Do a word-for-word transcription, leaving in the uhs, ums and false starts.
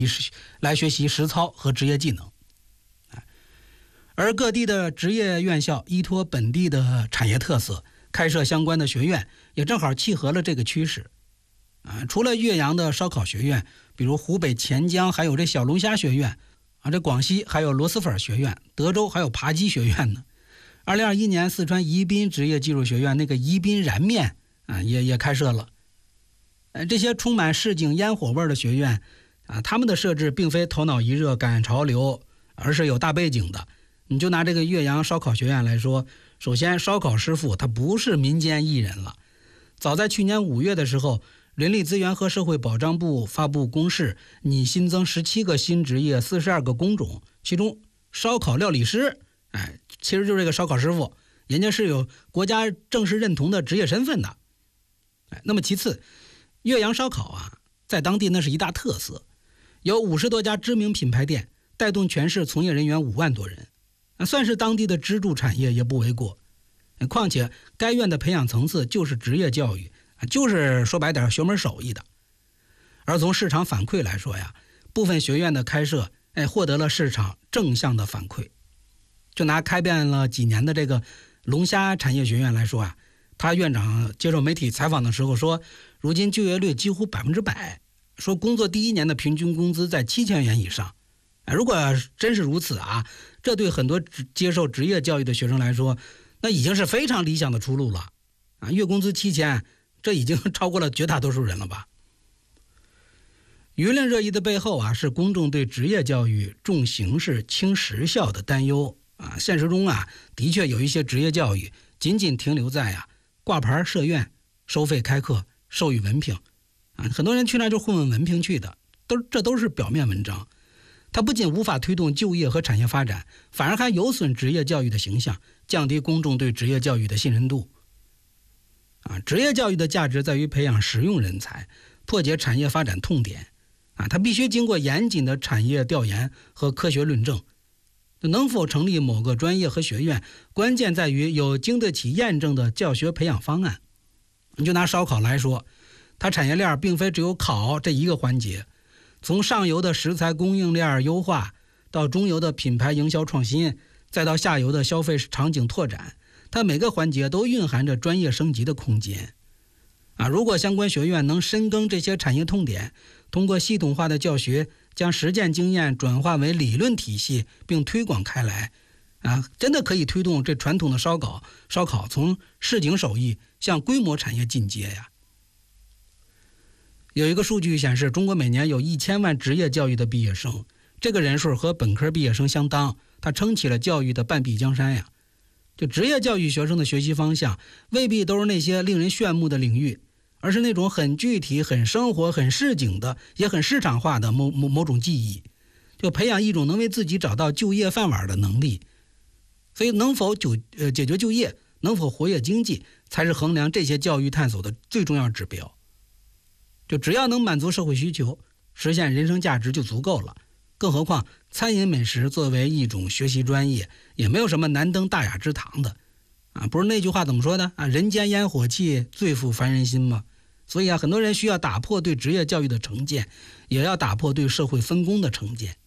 来学习实操和职业技能。而各地的职业院校依托本地的产业特色，开设相关的学院，也正好契合了这个趋势。啊，除了岳阳的烧烤学院，比如湖北潜江还有这小龙虾学院，啊，这广西还有螺蛳粉学院，德州还有扒鸡学院呢。二零二一年，四川宜宾职业技术学院那个宜宾燃面啊，也也开设了。呃，这些充满市井烟火味的学院啊，他们的设置并非头脑一热赶潮流，而是有大背景的。你就拿这个岳阳烧烤学院来说，首先烧烤师傅他不是民间艺人了。早在去年五月的时候，人力资源和社会保障部发布公示，拟新增十七个新职业，四十二个工种，其中烧烤料理师，哎，其实就是这个烧烤师傅，人家是有国家正式认同的职业身份的。哎，那么其次，岳阳烧烤啊，在当地那是一大特色，有五十多家知名品牌店，带动全市从业人员五万多人，算是当地的支柱产业也不为过。况且该院的培养层次就是职业教育，就是说白点学门手艺的。而从市场反馈来说呀，部分学院的开设，哎，获得了市场正向的反馈。就拿开办了几年的这个龙虾产业学院来说啊，他院长接受媒体采访的时候说，如今就业率几乎百分之百，说工作第一年的平均工资在七千元以上。如果真是如此啊，这对很多接受职业教育的学生来说，那已经是非常理想的出路了啊！月工资七千，这已经超过了绝大多数人了吧？舆论热议的背后啊，是公众对职业教育重形式轻实效的担忧啊。现实中啊，的确有一些职业教育仅仅停留在啊挂牌设院、收费开课、授予文凭啊，很多人去那就混混文凭去的，都这都是表面文章。它不仅无法推动就业和产业发展，反而还有损职业教育的形象，降低公众对职业教育的信任度。啊，职业教育的价值在于培养实用人才，破解产业发展痛点。啊，它必须经过严谨的产业调研和科学论证。能否成立某个专业和学院，关键在于有经得起验证的教学培养方案。你就拿烧烤来说，它产业链并非只有烤这一个环节。从上游的食材供应链优化，到中游的品牌营销创新，再到下游的消费场景拓展，它每个环节都蕴含着专业升级的空间。啊，如果相关学院能深耕这些产业痛点，通过系统化的教学，将实践经验转化为理论体系，并推广开来，啊，真的可以推动这传统的烧烤烧烤从市井手艺向规模产业进阶呀。有一个数据显示，中国每年有一千万职业教育的毕业生，这个人数和本科毕业生相当，它撑起了教育的半壁江山呀。就职业教育学生的学习方向，未必都是那些令人炫目的领域，而是那种很具体、很生活、很市井的，也很市场化的某某某种技艺，就培养一种能为自己找到就业饭碗的能力。所以，能否就呃解决就业，能否活跃经济，才是衡量这些教育探索的最重要指标。就只要能满足社会需求，实现人生价值就足够了。更何况餐饮美食作为一种学习专业，也没有什么难登大雅之堂的啊！不是那句话怎么说的啊？人间烟火气，最抚凡人心吗？所以啊，很多人需要打破对职业教育的成见，也要打破对社会分工的成见。